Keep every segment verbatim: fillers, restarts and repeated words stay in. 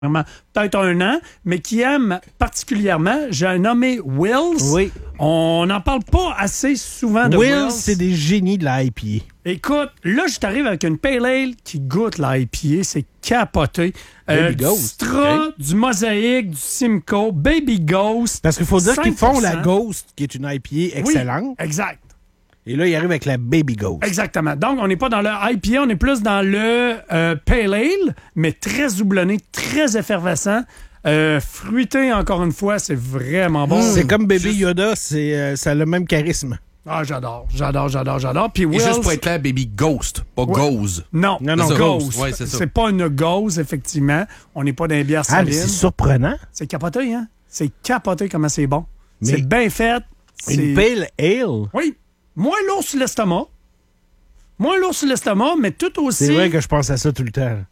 peut-être un an, mais qui aime particulièrement, j'ai nommé Wills. Oui. On n'en parle pas assez souvent de Wills. Wills. C'est des génies de la I P A. Écoute, là, je t'arrive avec une Pale Ale qui goûte la I P A. C'est capoté. Euh, Baby du Ghost. Citra, Okay. du Mosaïque, du Simcoe, Baby Ghost. Parce qu'il faut dire qu'ils font la cinq pour cent. Ghost, qui est une I P A excellente. Oui, exact. Et là, ils arrivent avec la Baby Ghost. Exactement. Donc, on n'est pas dans le I P A, on est plus dans le euh, Pale Ale, mais très houblonné, très effervescent. Euh, fruité, encore une fois, c'est vraiment bon. C'est comme Baby Juste- Yoda, c'est, euh, ça a le même charisme. Ah, j'adore, j'adore, j'adore, j'adore. Puis Et Wills... juste pour être clair, Baby Ghost, pas Ouais. Gauze. Non, Non, non, Ghost. Ghost. Ouais, c'est ça. pas une Ghost, effectivement. On n'est pas dans les bières Ah, mais salines. c'est surprenant. C'est capoté, hein? C'est capoté comment c'est bon. Mais- C'est bien fait. c'est- Une Pale Ale. Oui. Moins lourd sur l'estomac. Moins lourd sur l'estomac, mais tout aussi... C'est vrai que je pense à ça tout le temps.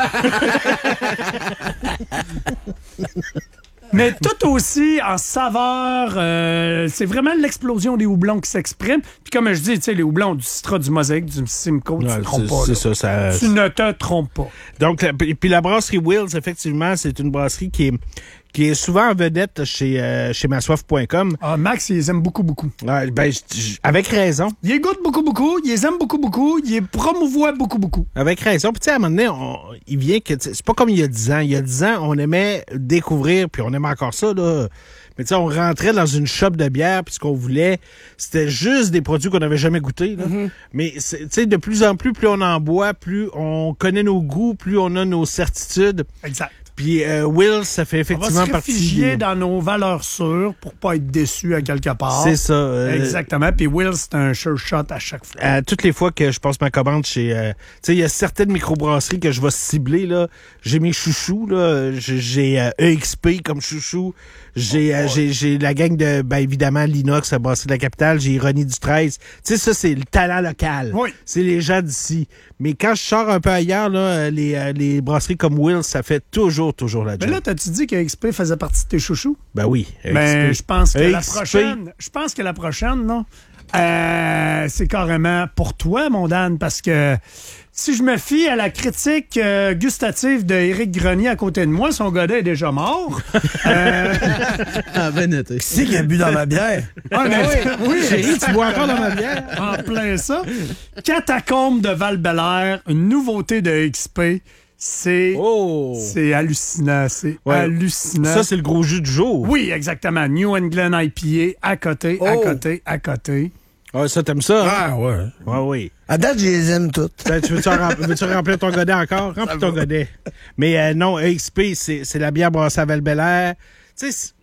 Mais tout aussi en saveur, euh, c'est vraiment l'explosion des houblons qui s'exprime. Puis comme je dis, tu sais, les houblons du Citra, du Mosaïque, du Simcoe, tu Ouais, te trompes c'est- pas. c'est là. ça, ça- Tu ne te trompes pas. Donc, la- puis puis la brasserie Wills, effectivement, c'est une brasserie qui est, qui est souvent en vedette chez, euh, chez massoif point com. Ah, Max, il les aime beaucoup, beaucoup. Ouais, ben, j- j- avec raison. Il les goûte beaucoup, beaucoup. Il les aime beaucoup, beaucoup. Il les promouvoit beaucoup, beaucoup. Avec raison. Puis, tu sais, à un moment donné, on- il vient que. tu sais, c'est pas comme il y a dix ans. Il y a dix ans, on aimait découvrir, puis on aimait encore ça, là. Mais, tu sais, on rentrait dans une shop de bière, puis ce qu'on voulait, c'était juste des produits qu'on n'avait jamais goûtés, là. Mais, c'est- tu sais, de plus en plus, plus on en boit, plus on connaît nos goûts, plus on a nos certitudes. Exact. Puis, euh, Wills, ça fait On va effectivement se partie. réfugier dans nos valeurs sûres pour pas être déçu à quelque part. C'est ça. euh, Exactement. Puis Will, c'est un sure shot à chaque fois. À toutes les fois que je passe ma commande chez... euh, tu sais, il y a certaines microbrasseries que je vais cibler, là. J'ai mes chouchous, là. J'ai- J'ai euh, E X P comme chouchou. J'ai euh, j'ai j'ai la gang de, ben évidemment, l'Inox, la brasserie de la capitale. J'ai Ironie du treize. Tu sais, ça, c'est le talent local. Oui. C'est les gens d'ici. Mais quand je sors un peu ailleurs, là, les, euh, les brasseries comme Will, ça fait toujours, toujours la Mais job. là, t'as-tu dit que X P faisait partie de tes chouchous? Ben oui. E X P. Ben, je pense que la X P. prochaine, je pense que la prochaine, non, euh, c'est carrément pour toi, mon Dan, parce que si je me fie à la critique euh, gustative de Éric Grenier à côté de moi, son godet est déjà mort. euh, Ah, ben noté. Qui c'est qui a bu dans ma bière? ah, mais- oui, Chérie, tu bois encore dans ma bière? en plein ça. Catacombe de Val-Bélair, une nouveauté de X P. C'est Oh! c'est hallucinant. C'est Ouais. hallucinant. Ça, c'est le gros jus du jour. Oui, exactement. New England I P A à côté, à Oh. côté, à côté. Ah, ça, t'aimes ça? hein? Ah, ouais. Ouais, oui. À date, je les aime toutes. Ben, tu veux-tu, en rem- veux-tu remplir ton godet encore? Remplis ton godet. Mais euh, non, E X P, c'est, c'est la bière brassée à Val-Bélair. Tu sais, c-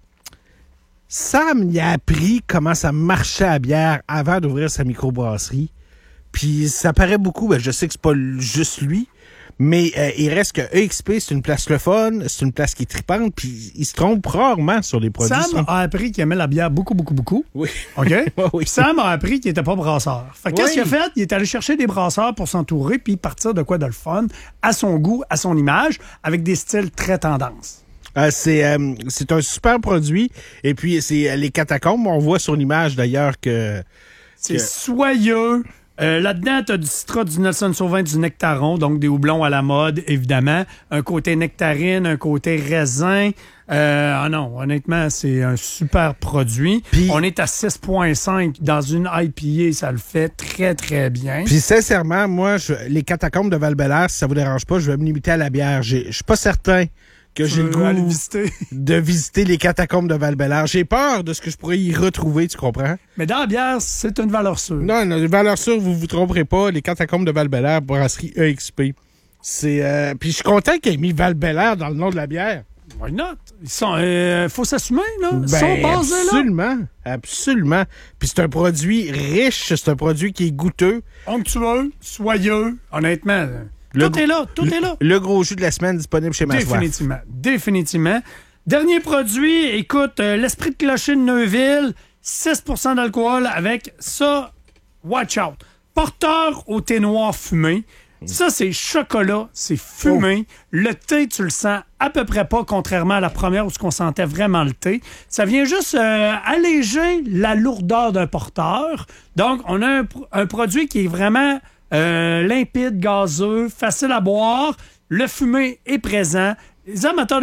Sam y a appris comment ça marchait à bière avant d'ouvrir sa microbrasserie. Puis ça paraît beaucoup, ben, je sais que c'est pas l- juste lui, mais euh, il reste que E X P, c'est une place le fun, c'est une place qui est tripante, puis il se trompe rarement sur les produits. Sam a appris qu'il aimait la bière beaucoup, beaucoup, beaucoup. Oui. OK? Ouais, oui. Puis Sam a appris qu'il n'était pas brasseur. Fait que qu'est-ce Oui. qu'il a fait? Il est allé chercher des brasseurs pour s'entourer puis partir de quoi de le fun, à son goût, à son image, avec des styles très tendance. Euh, c'est, euh, c'est un super produit. Et puis, c'est euh, les catacombes. On voit sur l'image, d'ailleurs, que... C'est que- soyeux. Euh, là-dedans, tu as du Citra, du Nelson Sauvin, du Nectaron, donc des houblons à la mode, évidemment. Un côté nectarine, un côté raisin. Euh, ah non, honnêtement, c'est un super produit. Puis- On est à six virgule cinq dans une I P A, ça le fait très, très bien. Puis, sincèrement, moi, je- les catacombes de Val-Bélair, si ça vous dérange pas, je vais me limiter à la bière. J'ai- Je suis pas certain que j'ai le veux aller goût visiter. de visiter les catacombes de Val-Bélair. J'ai peur de ce que je pourrais y retrouver, tu comprends? Mais dans la bière, c'est une valeur sûre. Non, non, valeur sûre, vous vous tromperez pas. Les catacombes de Val-Bélair, brasserie E X P. C'est, euh, puis je suis content qu'il ait mis Val-Bélair dans le nom de la bière. Why not? Ils sont, euh, faut s'assumer, là. Ils Ben, sont basés là. absolument, absolument. Puis c'est un produit riche, c'est un produit qui est goûteux. Onctueux, soyeux, honnêtement. Le tout gros- est là, tout est là. Le gros jus de la semaine disponible chez Massoif. Définitivement, définitivement. Dernier produit, écoute, euh, l'Esprit de Clocher de Neuville, six pour cent d'alcool avec ça, watch out. Porteur au thé noir fumé. Ça, c'est chocolat, c'est fumé. Le thé, tu le sens à peu près pas, contrairement à la première où on sentait vraiment le thé. Ça vient juste euh, alléger la lourdeur d'un porteur. Donc, on a un, pr- un produit qui est vraiment euh, limpide, gazeux, facile à boire. Le fumé est présent Les amateurs